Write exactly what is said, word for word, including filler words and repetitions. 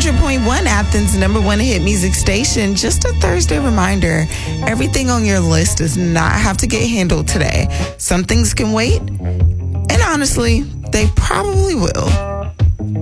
hundred point one, Athens' number one hit music station. Just a Thursday reminder, everything on your list does not have to get handled today. Some things can wait, and honestly, they probably will.